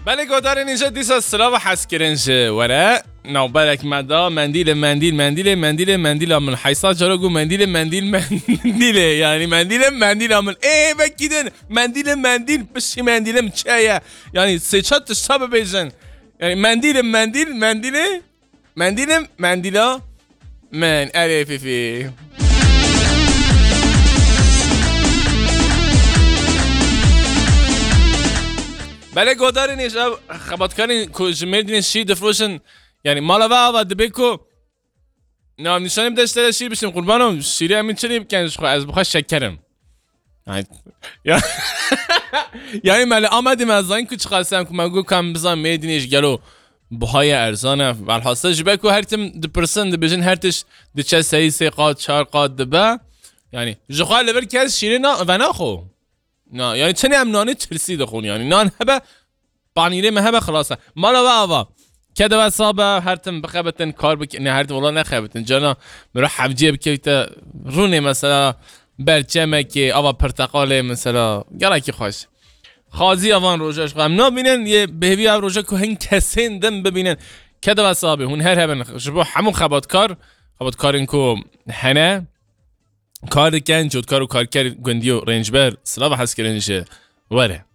بله گودار اینجا دیسا سلاو حس کرنج وره نوبرک مدا مندیل من حیثا جارو گو مندیل یعنی مندیل عمل بکیدن مندیل بشی مندیلم چیه یعنی سه چات تشتاب بیجن یعنی مندیلا من فی بله گودار اینجا خباتکاری کجمردین شیر دفروشن یعنی مالا و دبیکو نام نشانیم داشته شیر بشیم قربانم شیری همین چنیم کنش خو از بخواه شکرم یعنی مالا آمدیم از این کچ خواستم که من گو کم بزن میدینیش گلو بهای ارزانه والحاصل جبکو هر تم دپرسن دبیجن هرتش دچه سه قاد 4 قاد دبه یعنی جخواه لبر کس شیری و نخو نه یعنی چنی هم نانه ترسی دخون یعنی نان هبه پانیره مهبه خلاصه مالا و کده و صابه هر تم بخبتن کار نه هر تم والله نخبتن جانا مرا حبجیه بکیت رونه مثلا برچمه که آوا پرتقاله مثلا گره که خوش خازی آوان روژاش خواهم نبینن یه بهوی او روژا که هنگ کسین دم ببینن کده و صابه هون هر هبن شبه همون خباتکار اینکو هنه کار کن جود کار و کار کرد گندی و رنج بر سلاو حس کرنشه وره